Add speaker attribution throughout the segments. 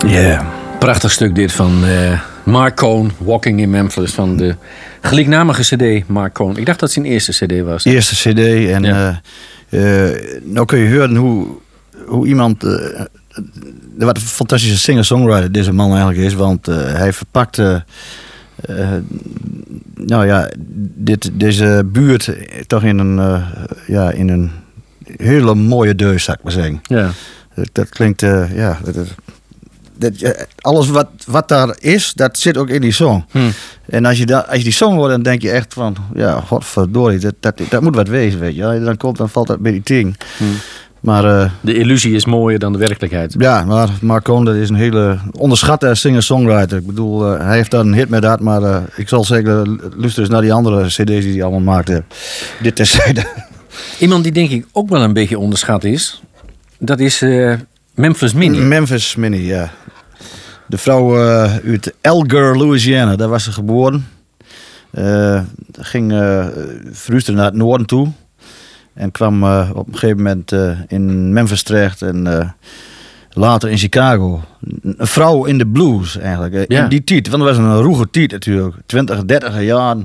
Speaker 1: Yeah.
Speaker 2: Prachtig stuk dit van Mark Cohn, Walking in Memphis, van de gelijknamige cd Mark Cohn. Ik dacht dat zijn eerste cd was.
Speaker 1: Eerste cd. En nou kun je horen hoe iemand... wat een fantastische singer-songwriter deze man eigenlijk is. Want hij verpakt... deze buurt toch in een hele mooie deus, zou ik maar zeggen.
Speaker 2: Ja.
Speaker 1: Dat klinkt... alles wat daar is, dat zit ook in die song. En als je die song hoort, dan denk je echt van... Ja, godverdorie, dat moet wat wezen, weet je. Dan valt dat bij die ting. Maar,
Speaker 2: de illusie is mooier dan de werkelijkheid.
Speaker 1: Ja, maar Mark Cohn, dat is een hele onderschatte singer-songwriter. Ik bedoel, hij heeft daar een hit met dat, maar ik zal zeker luisteren eens naar die andere cd's die hij allemaal maakte. Dit terzijde.
Speaker 2: Iemand die denk ik ook wel een beetje onderschat is, dat is Memphis Minnie.
Speaker 1: Memphis Minnie, ja. De vrouw uit Alger, Louisiana, daar was ze geboren. Ging verhuisde naar het noorden toe. En kwam op een gegeven moment in Memphis terecht en later in Chicago. Een vrouw in de blues eigenlijk. In die tijd, want dat was een roege tijd natuurlijk. 20, 30 jaar.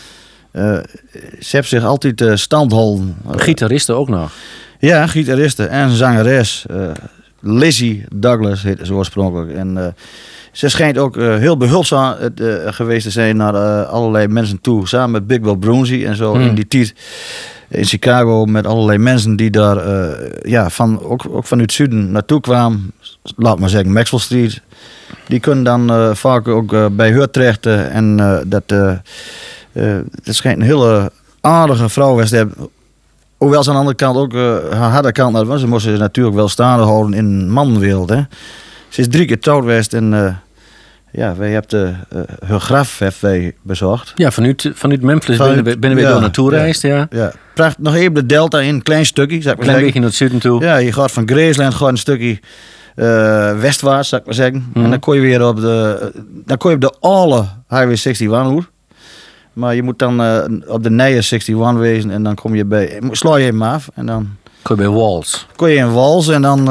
Speaker 1: Ze heeft zich altijd stand gehouden.
Speaker 2: Gitariste ook nog.
Speaker 1: Ja, gitariste en zangeres. Lizzie Douglas heette ze oorspronkelijk. En ze schijnt ook heel behulpzaam geweest te zijn naar allerlei mensen toe. Samen met Big Bill Broonzy en zo in die tijd. In Chicago met allerlei mensen die daar ook vanuit het zuiden naartoe kwamen. Laat maar zeggen Maxwell Street. Die kunnen dan vaak ook bij haar terecht. Dat schijnt een hele aardige vrouw was. Hoewel ze aan de andere kant ook haar harde kant had. Want ze moesten ze natuurlijk wel staande houden in een mannenwereld. Hè. Ze is 3 keer trouwd geweest en... wij hebben hun graf bezocht.
Speaker 2: Ja, vanuit Memphis binnen we door naartoe reist. Ja.
Speaker 1: Prachtig, nog even de delta in, een klein stukje. Zou ik maar
Speaker 2: klein
Speaker 1: zeggen.
Speaker 2: beetje naar het zuiden toe.
Speaker 1: Ja, je gaat van Graceland een stukje westwaarts, zou ik maar zeggen. En dan kon je weer op de oude Highway 61 hoor. Maar je moet dan op de nieuwe 61 wezen en dan kom je bij... Sla je hem af en dan...
Speaker 2: Kon je bij Wals.
Speaker 1: Kon je in Wals en dan...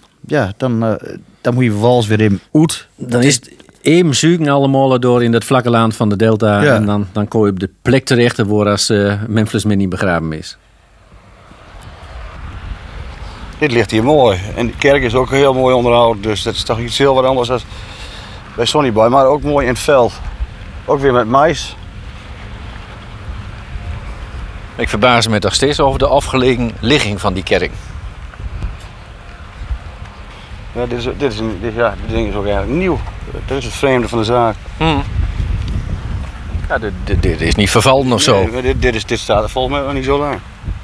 Speaker 1: dan moet je Wals weer in uit.
Speaker 2: Dan is het... Even zoeken allemaal door in dat vlakke land van de Delta. Ja. En dan kom je op de plek terecht waar als Memphis Minnie begraven is.
Speaker 1: Dit ligt hier mooi. En de kerk is ook heel mooi onderhouden. Dus dat is toch iets heel wat anders dan bij Sonnyboy. Maar ook mooi in het veld. Ook weer met mais.
Speaker 3: Ik verbaas me nog steeds over de afgelegen ligging van die kerk.
Speaker 1: Ja, dit ding is ook eigenlijk nieuw. Dat is het vreemde van de zaak.
Speaker 3: Ja, dit is niet vervallen of zo.
Speaker 1: Nee, dit staat er volgens mij nog niet zo lang.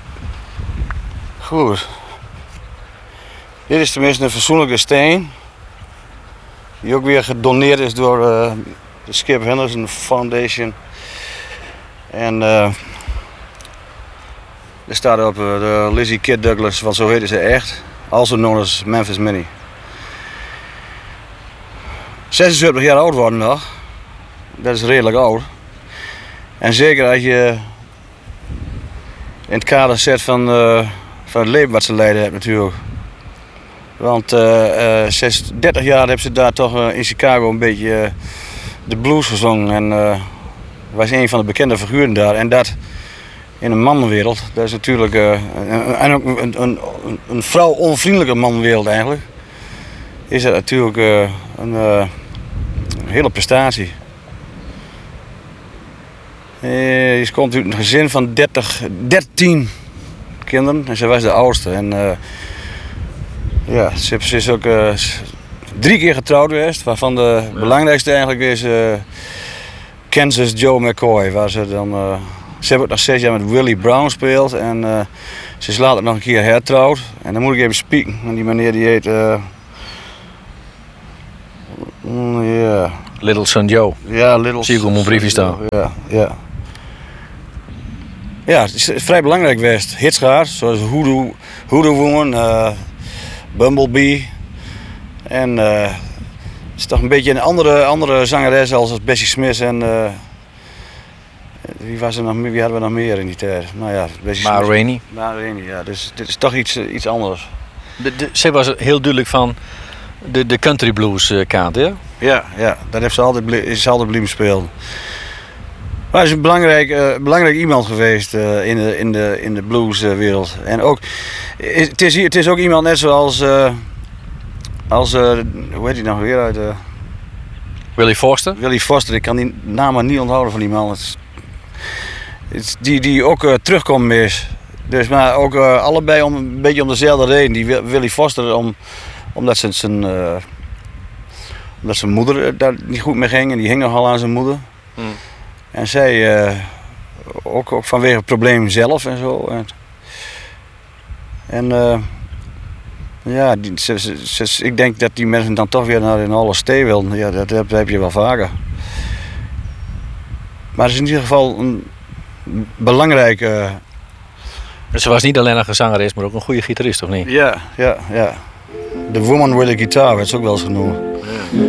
Speaker 1: Goed. Dit is tenminste een fatsoenlijke steen. Die ook weer gedoneerd is door de Skip Henderson Foundation. En er staat op de Lizzie Kid Douglas, want zo heette ze echt. Also known as Memphis Minnie. 76 jaar oud worden nog. Dat is redelijk oud. En zeker als je in het kader zet van het leven wat ze leiden heeft natuurlijk. Want 30 jaar hebben ze daar toch in Chicago een beetje de blues gezongen. En was een van de bekende figuren daar. En dat in een mannenwereld. Dat is natuurlijk en ook een vrouw-onvriendelijke mannenwereld eigenlijk. Is dat natuurlijk een hele prestatie. Ze komt uit een gezin van 13 kinderen en ze was de oudste. En ze is ook 3 keer getrouwd geweest, waarvan de belangrijkste eigenlijk is Kansas Joe McCoy. Waar ze hebben ook nog 6 jaar met Willie Brown gespeeld en ze is later nog een keer hertrouwd. En dan moet ik even spieken, want die meneer die heet...
Speaker 3: Little Son Joe.
Speaker 1: Ja, Little.
Speaker 3: Zie ik op mijn briefje staan.
Speaker 1: Ja. Ja, het is vrij belangrijk geweest. Hits gehad, zoals Hoodoo Woman, Bumblebee. En het is toch een beetje een andere zangeres als Bessie Smith en... wie hadden we nog meer in die tijd? Nou ja,
Speaker 3: Ma Rainey,
Speaker 1: ja. Dus dit is toch iets anders.
Speaker 3: Zij was heel duidelijk van... de country blues kant, hè?
Speaker 1: Ja, dat heeft ze altijd blijven spelen. Maar hij is een belangrijk iemand geweest in de blueswereld. En ook, het is ook iemand net zoals, hoe heet hij nou weer uit...
Speaker 3: Willie Foster?
Speaker 1: Willie Foster, ik kan die naam maar niet onthouden van die man. Die ook terugkomt mis. Dus maar ook allebei een beetje om dezelfde reden. Die Willie Foster omdat zijn moeder daar niet goed mee ging en die hing nogal aan zijn moeder. En zij ook vanwege het probleem zelf en zo. Ja, ik denk dat die mensen dan toch weer naar een Hall of Stay wilden. Ja, dat heb je wel vaker. Maar het is in ieder geval een belangrijke...
Speaker 3: Dus ze was niet alleen een zangeres, maar ook een goede gitarist, of niet?
Speaker 1: Ja. The woman with a guitar werd ze ook wel eens genoemd.